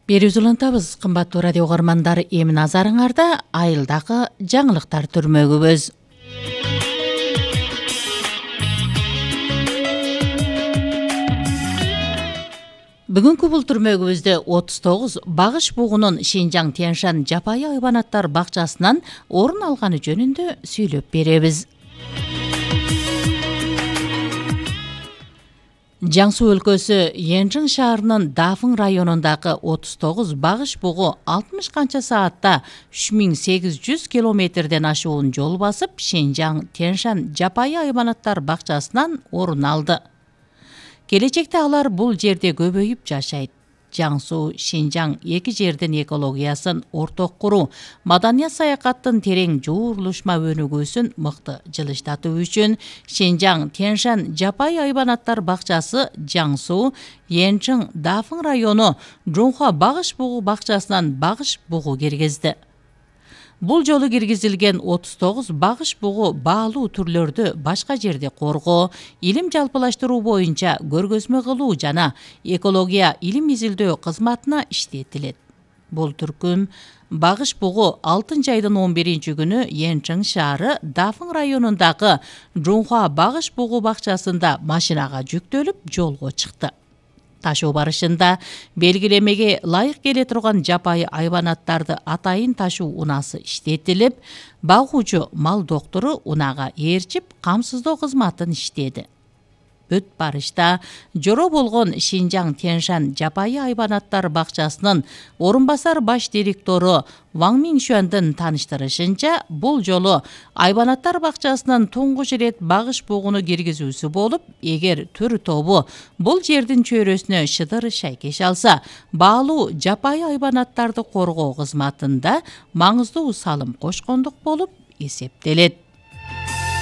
Бери улантабыз, кымбаттуу радио угармандар, эми назарыңарда айылдагы жаңылыктар түрмөгүбүз. Бүгүнкү бул түрмөгүбүздө 39 багыш бугунун Шинжаң Тянь-Шань жапайы айбанаттар бакчасынан орун алганы жөнүндө сүйлөп беребиз. Жаңсу өлкөсү Янчжың шаарынын Дафың районундагы 39 багыш бугу 60 канча саатта 3800 километрден ашуун жол басып, Шинжаң Тянь-Шань жапайы айбанаттар бакчасынан орун алды. Келечекте алар бул жерде көбөйүп жашайт. Жаңсу, Шинжаң эки жердин экологиясын орток куруу, маданият саякаттын терең жуурулушма өнүгүүсүн мыкты жылыштатуу үчүн Шинжаң Тянь-Шань жапайы айбанаттар бакчасы Жаңсу, Янчжың, Дафың району Жунхуа багыш бугу бакчасынан багыш бугу киргизди. Бул жолу киргизилген 39 багыш бугу баалуу түрлөрдү башка жерде коргоо, илим жалпылаштыруу боюнча көргөзмө кылуу жана экология илим изилдөө кызматына иштетилет. Бул түркүм багыш бугу 6 айдын 11-күнү Янчжың шаары Дафың районундагы Жунхуа багыш бугу бакчасында машинага жүктөлүп жолго чыкты. Ташуу барышында белгилемеге ылайык келе турган жапайы айбанаттарды атайын ташуу унасы иштетилип, багуучу мал доктору унага ээрчип камсыздоо кызматын иштеди. Өт барышта жоро болгон Шинжаң Тянь-Шань жапайы айбанаттар бакчасынын орун басар баш директору Ваң Миншуандын тааныштырышынча, бул жолу айбанаттар бакчасынын туңгуч ирет багыш бугуну киргизүүсү болуп, эгер төр тобу бул жердин чөйрөсүнө шыдыр шайкеш алса, баалуу жапайы айбанаттарды коргоо кызматында маңыздуу салым кошкондук болуп эсептелет.